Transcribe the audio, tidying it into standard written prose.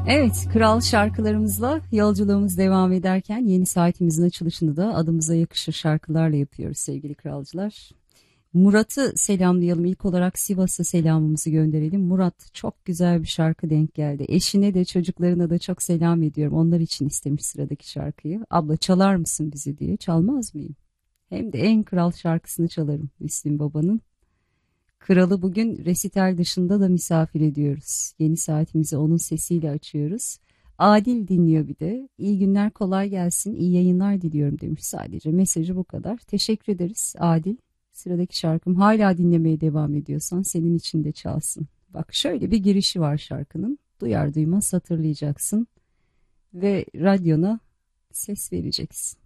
Evet, kral şarkılarımızla yolculuğumuz devam ederken yeni saatimizin açılışını da adımıza yakışır şarkılarla yapıyoruz sevgili kralcılar. Murat'ı selamlayalım. İlk olarak Sivas'a selamımızı gönderelim. Murat, çok güzel bir şarkı denk geldi. Eşine de çocuklarına da çok selam ediyorum. Onlar için istemiş sıradaki şarkıyı. Abla çalar mısın bizi diye. Çalmaz mıyım? Hem de en kral şarkısını çalarım Müslüm Baba'nın. Kralı bugün resital dışında da misafir ediyoruz. Yeni saatimizi onun sesiyle açıyoruz. Adil dinliyor bir de. İyi günler, kolay gelsin, iyi yayınlar diliyorum demiş sadece. Mesajı bu kadar. Teşekkür ederiz Adil. Sıradaki şarkım, hala dinlemeye devam ediyorsan senin için de çalsın. Bak, şöyle bir girişi var şarkının. Duyar duymaz hatırlayacaksın ve radyona ses vereceksin.